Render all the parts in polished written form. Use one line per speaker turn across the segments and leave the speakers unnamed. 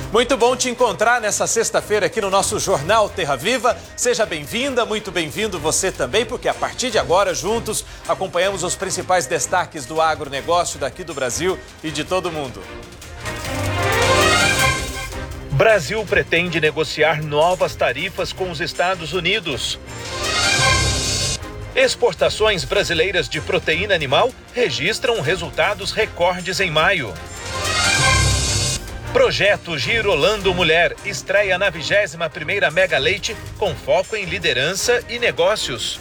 Muito bom te encontrar nessa sexta-feira aqui no nosso Jornal Terra Viva. Seja bem-vinda, muito bem-vindo você também, porque a partir de agora, juntos, acompanhamos os principais destaques do agronegócio daqui do Brasil e de todo o mundo.
Brasil pretende negociar novas tarifas com os Estados Unidos. Exportações brasileiras de proteína animal registram resultados recordes em maio. Projeto Girolando Mulher estreia na 21ª Mega Leite com foco em liderança e negócios.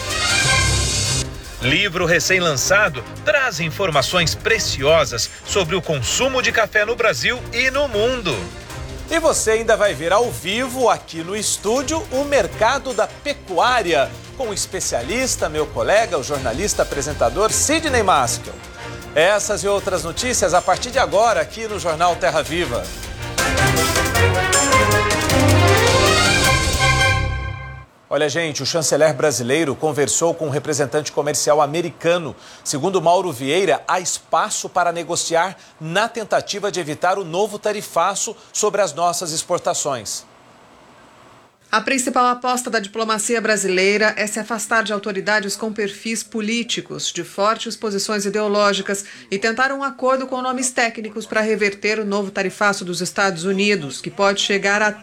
Livro recém-lançado traz informações preciosas sobre o consumo de café no Brasil e no mundo.
E você ainda vai ver ao vivo aqui no estúdio o mercado da pecuária com o especialista, meu colega, o jornalista apresentador Sidney Maskell. Essas e outras notícias a partir de agora aqui no Jornal Terra Viva. Olha, gente, o chanceler brasileiro conversou com um representante comercial americano. Segundo Mauro Vieira, há espaço para negociar na tentativa de evitar o novo tarifaço sobre as nossas exportações.
A principal aposta da diplomacia brasileira é se afastar de autoridades com perfis políticos, de fortes posições ideológicas e tentar um acordo com nomes técnicos para reverter o novo tarifaço dos Estados Unidos, que pode chegar a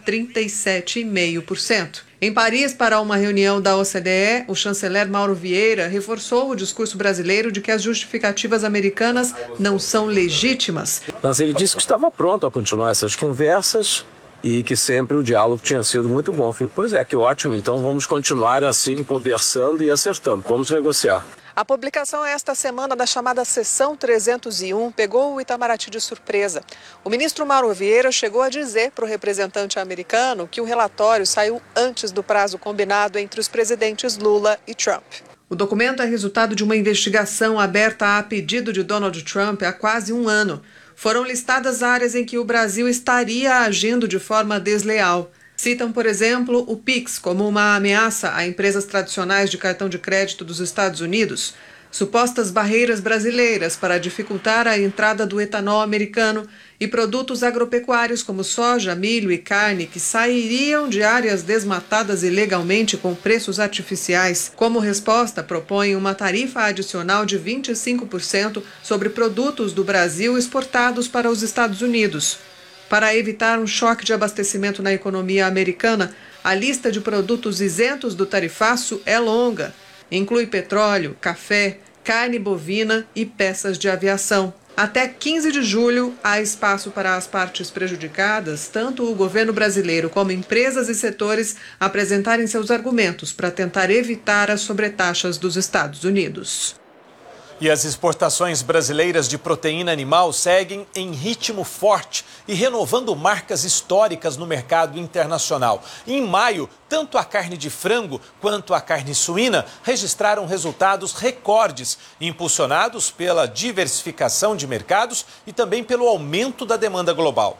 37,5%. Em Paris, para uma reunião da OCDE, o chanceler Mauro Vieira reforçou o discurso brasileiro de que as justificativas americanas não são legítimas.
Mas ele disse que estava pronto a continuar essas conversas e que sempre o diálogo tinha sido muito bom. Falei, pois é, que ótimo, então vamos continuar assim, conversando e acertando, vamos negociar.
A publicação esta semana da chamada Seção 301 pegou o Itamaraty de surpresa. O ministro Mauro Vieira chegou a dizer para o representante americano que o relatório saiu antes do prazo combinado entre os presidentes Lula e Trump. O documento é resultado de uma investigação aberta a pedido de Donald Trump há quase um ano. Foram listadas áreas em que o Brasil estaria agindo de forma desleal. Citam, por exemplo, o PIX como uma ameaça a empresas tradicionais de cartão de crédito dos Estados Unidos, supostas barreiras brasileiras para dificultar a entrada do etanol americano e produtos agropecuários como soja, milho e carne que sairiam de áreas desmatadas ilegalmente com preços artificiais. Como resposta, propõem uma tarifa adicional de 25% sobre produtos do Brasil exportados para os Estados Unidos. Para evitar um choque de abastecimento na economia americana, a lista de produtos isentos do tarifaço é longa. Inclui petróleo, café, carne bovina e peças de aviação. Até 15 de julho, há espaço para as partes prejudicadas, tanto o governo brasileiro como empresas e setores, apresentarem seus argumentos para tentar evitar as sobretaxas dos Estados Unidos.
E as exportações brasileiras de proteína animal seguem em ritmo forte e renovando marcas históricas no mercado internacional. Em maio, tanto a carne de frango quanto a carne suína registraram resultados recordes, impulsionados pela diversificação de mercados e também pelo aumento da demanda global.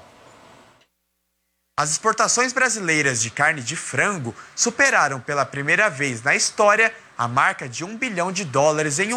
As exportações brasileiras de carne de frango superaram pela primeira vez na história a marca de $1 bilhão em